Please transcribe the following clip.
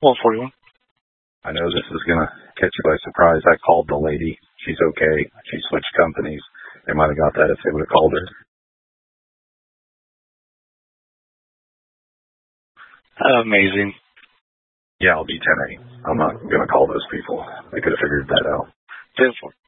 141. I know this is going to catch you by surprise. I called the lady. She's okay. She switched companies. They might have got that if they would have called her. Amazing. Yeah, I'll be 10-8. I'm not going to call those people. They could have figured that out. 10-4.